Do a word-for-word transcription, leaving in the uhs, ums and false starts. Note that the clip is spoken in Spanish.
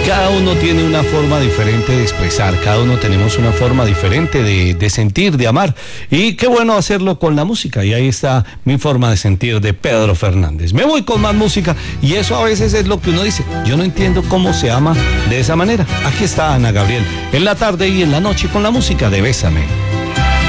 Cada uno tiene una forma diferente de expresar, cada uno tenemos una forma diferente de, de sentir, de amar. Y qué bueno hacerlo con la música. Y ahí está mi forma de sentir de Pedro Fernández. Me voy con más música y eso a veces es lo que uno dice. Yo no entiendo cómo se ama de esa manera. Aquí está Ana Gabriel, en la tarde y en la noche con la música de Bésame.